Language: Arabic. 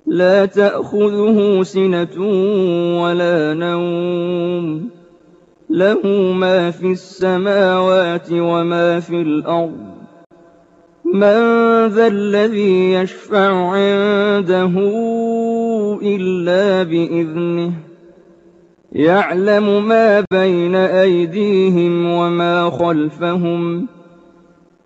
لا تأخذه سنة ولا نوم له ما في السماوات وما في الأرض من ذا الذي يشفع عنده إلا بإذنه يعلم ما بين أيديهم وما خلفهم